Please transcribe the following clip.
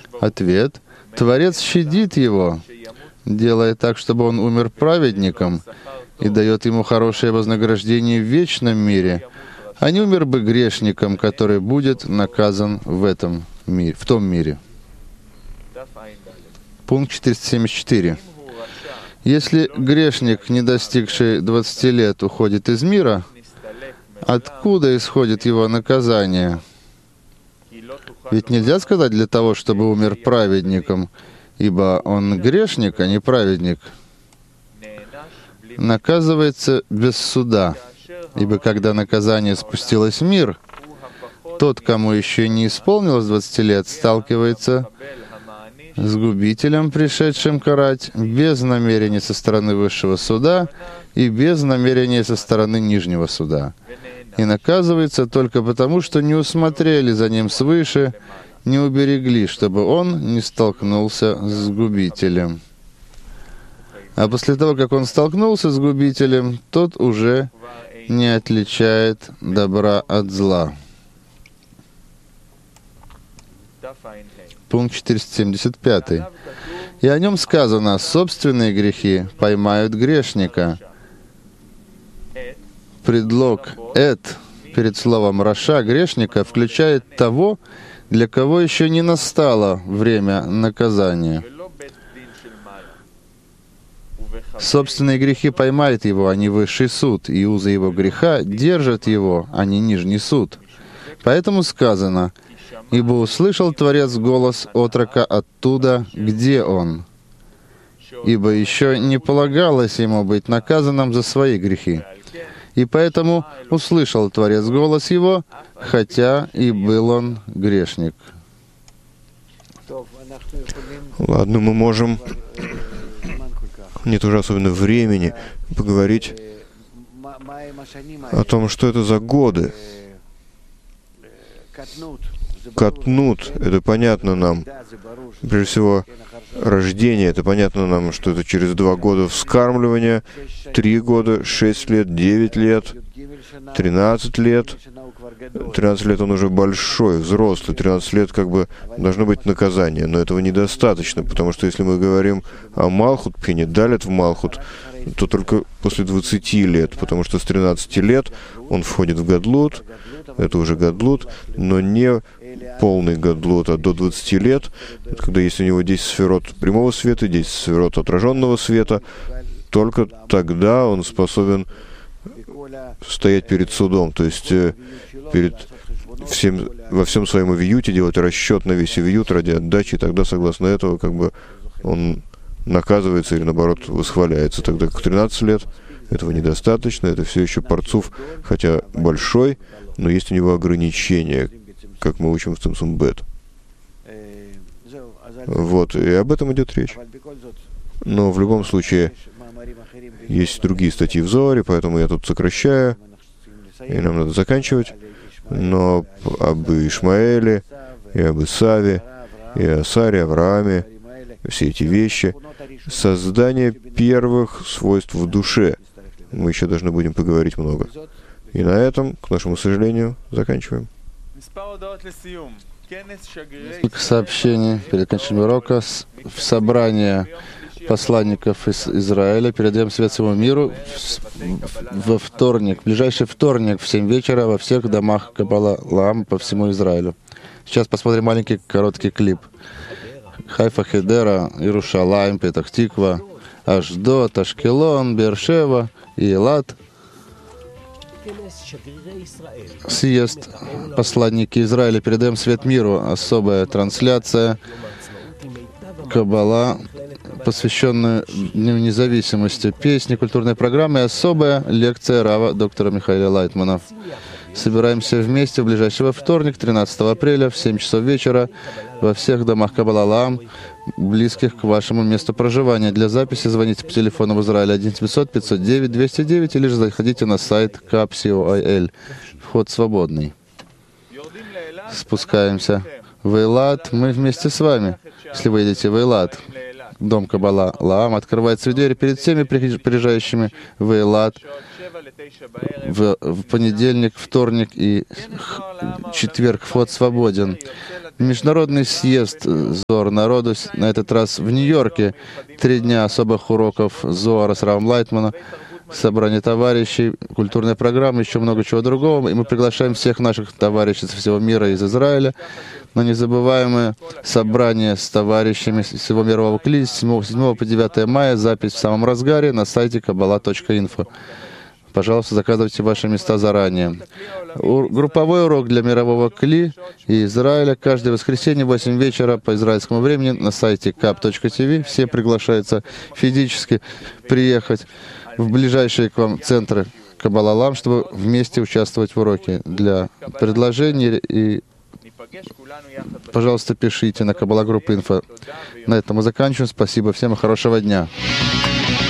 Ответ. Творец щадит его, делая так, чтобы он умер праведником, и дает ему хорошее вознаграждение в вечном мире, а не умер бы грешником, который будет наказан в том мире. Пункт 474. Если грешник, не достигший 20 лет, уходит из мира, откуда исходит его наказание? Ведь нельзя сказать для того, чтобы умер праведником, ибо он грешник, а не праведник. Наказывается без суда, ибо когда наказание спустилось в мир, тот, кому еще не исполнилось 20 лет, сталкивается с губителем, пришедшим карать, без намерения со стороны высшего суда и без намерения со стороны нижнего суда. И наказывается только потому, что не усмотрели за ним свыше, не уберегли, чтобы он не столкнулся с губителем. А после того, как он столкнулся с губителем, тот уже не отличает добра от зла. Пункт 475. И о нем сказано: собственные грехи поймают грешника. Предлог «эт» перед словом «раша» грешника включает того, для кого еще не настало время наказания. Собственные грехи поймают его, а не высший суд, и узы его греха держат его, а не нижний суд. Поэтому сказано: «Ибо услышал Творец голос отрока оттуда, где он, ибо еще не полагалось ему быть наказанным за свои грехи. И поэтому услышал Творец голос его, хотя и был он грешник». Ладно, мы можем, нет уже особенно времени, поговорить о том, что это за годы. Катнут, это понятно нам. Прежде всего, рождение, это понятно нам, что это через 2 года вскармливания, 3 года, 6 лет, 9 лет, 13 лет. 13 лет он уже большой, взрослый, 13 лет как бы должно быть наказание, но этого недостаточно, потому что если мы говорим о Малхут, Пхине Далет в Малхут, то только после 20 лет, потому что с 13 лет он входит в Гадлут, это уже Гадлут, но не полный Гадлут, а до 20 лет, когда есть у него 10 сферот прямого света, 10 сферот отраженного света, только тогда он способен стоять перед судом, то есть во всем своем вьюте делать расчет на весь вьют ради отдачи, и тогда, согласно этого, как бы он наказывается или, наоборот, восхваляется. Тогда как 13 лет этого недостаточно, это все еще парцуф, хотя большой, но есть у него ограничения, как мы учим в Цимцум Бет. Вот, и об этом идет речь. Но в любом случае, есть другие статьи в Зоаре, поэтому я тут сокращаю, и нам надо заканчивать. Но об Ишмаэле, и об Исаве, и о Саре, Аврааме, все эти вещи, создание первых свойств в душе, мы еще должны будем поговорить много. И на этом, к нашему сожалению, заканчиваем. Несколько сообщений перед окончанием урока. В собрание посланников из Израиля передаем свет всему миру во вторник, в ближайший вторник в 7 вечера во всех домах Каббала Лаам по всему Израилю. Сейчас посмотрим маленький короткий клип. Хайфа, Хедера, Иерушалаим, Петах-Тиква, Ашдод, Ашкелон, Бершева и Элат. Съезд посланники Израиля передаем свет миру. Особая трансляция Каббала, посвященная Дню независимости, песни, культурной программы и особая лекция Рава доктора Михаила Лайтмана. Собираемся вместе в ближайший вторник, 13 апреля, в 7 часов вечера, во всех домах Каббала Лаам, близких к вашему месту проживания. Для записи звоните по телефону в Израиле 1-900-509-209 или же заходите на сайт KAP.co.il. Вход свободный. Спускаемся в Эйлат. Мы вместе с вами. Если вы едете в Эйлат, дом Каббала Лаам, открывается двери перед всеми приезжающими в Эйлат в понедельник, вторник и четверг. Вход свободен. Международный съезд Зоар народу на этот раз в Нью-Йорке. 3 дня особых уроков Зоара с Равом Лайтманом, собрание товарищей, культурная программа, еще много чего другого. И мы приглашаем всех наших товарищей со всего мира из Израиля на незабываемое собрание с товарищами всего мирового кли с 7 по 9 мая. Запись в самом разгаре на сайте kabbalah.info. Пожалуйста, заказывайте ваши места заранее. Групповой урок для мирового кли и Израиля каждое воскресенье в 8 вечера по израильскому времени на сайте kab.tv. Все приглашаются физически приехать в ближайшие к вам центры Kabbalah Olam, чтобы вместе участвовать в уроке. Для предложений и пожалуйста, пишите на Kabbalah Group Info. На этом мы заканчиваем. Спасибо всем и хорошего дня.